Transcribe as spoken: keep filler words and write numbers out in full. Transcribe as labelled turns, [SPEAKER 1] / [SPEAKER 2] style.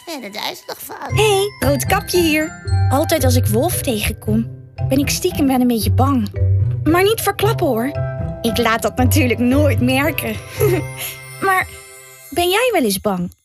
[SPEAKER 1] ben er duizelig van.
[SPEAKER 2] Hé, hey, Roodkapje hier. Altijd als ik Wolf tegenkom, ben ik stiekem wel een beetje bang. Maar niet verklappen hoor. Ik laat dat natuurlijk nooit merken. Maar ben jij wel eens bang?